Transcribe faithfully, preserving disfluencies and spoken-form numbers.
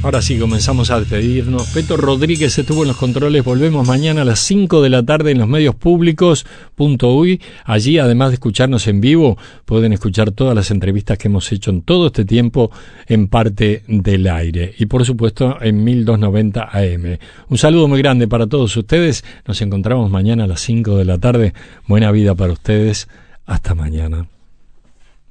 Ahora sí, comenzamos a despedirnos. Peto Rodríguez estuvo en los controles. Volvemos mañana a las cinco de la tarde en los medios públicos punto uy. Allí, además de escucharnos en vivo, pueden escuchar todas las entrevistas que hemos hecho en todo este tiempo en parte del aire. Y por supuesto en mil doscientos noventa A M. Un saludo muy grande para todos ustedes. Nos encontramos mañana a las cinco de la tarde. Buena vida para ustedes. Hasta mañana.